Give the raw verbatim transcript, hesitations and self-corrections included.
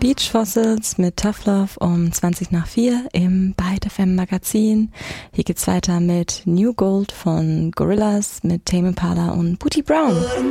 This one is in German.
Beach Fossils mit Tough Love um zwanzig nach vier im Byte F M Magazin. Hier geht's weiter mit New Gold von Gorillaz mit Tame Impala und Booty Brown.